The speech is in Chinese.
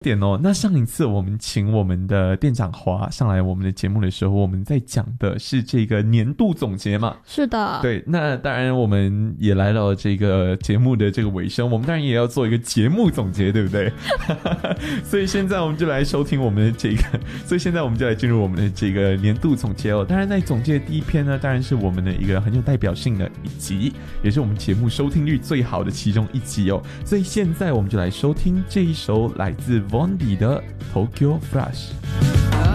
点哦，那上一次我们请我们的店长华上来我们的节目的时候，我们在讲的是这个年度总结嘛。 是的， 对，那当然我们也来到这个节目的这个尾声，我们当然也要做一个节目总结，对不对？所以现在我们就来收听我们的这个，所以现在我们就来进入我们的这个年度总结哦。当然在总结的第一篇呢，当然是我们的一个很有代表性的一集，也是我们节目收听率最好的其中一集哦。所以现在我们就来收听这一首来自 Vondi 的 Tokyo Flash。